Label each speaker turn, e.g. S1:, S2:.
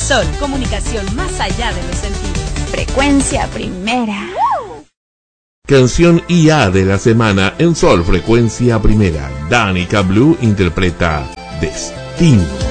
S1: Sol, comunicación más allá de los sentidos.
S2: Frecuencia Primera.
S3: Canción IA de la semana en Sol Frecuencia Primera. Danica Blue interpreta Destino.